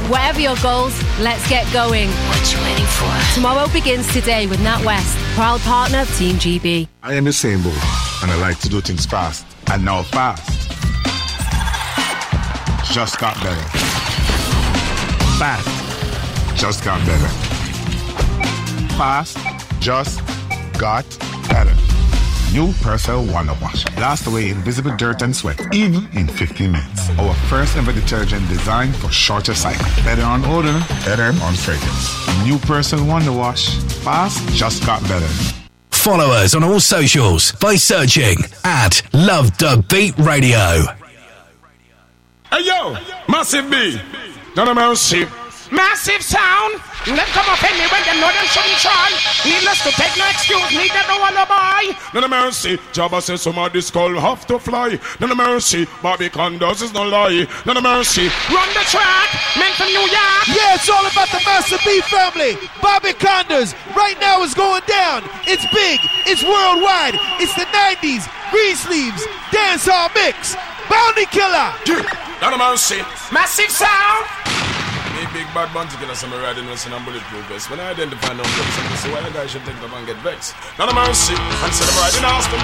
Whatever your goals, let's get going. What you waiting for? Tomorrow begins today with NatWest, proud partner of Team GB. I am Usain Bolt, and I like to do things fast. And now fast just got better. Fast just got better. Fast just got better. New Persil Wonder Wash. Blast away invisible dirt and sweat, even in 15 minutes. Our first ever detergent designed for shorter cycle. Better on odor, better on fragrance. New Persil Wonder Wash. Fast just got better. Follow us on all socials by searching at Love the Beat Radio. Hey yo, Massive B, none of mercy. Massive sound. Let come up in me when they know them shouldn't try. Needless to take no excuse, need that no alibi. None of mercy. Jabba says somebody skull have to fly. None of mercy. Bobby Condos is no lie. None of mercy. Run the track, men from New York. Yeah, it's all about the Massive B family. Bobby Condos right now is going down. It's big. It's worldwide. It's the 90s. Green sleeves. Dancehall mix. Bounty Killer. None of mercy. Massive sound. Big bad bounty killer, some riding with some bulletproof vest. When I identify no place, I say, why the guy should take them and get vexed? None of mercy. And say, I'm riding Austin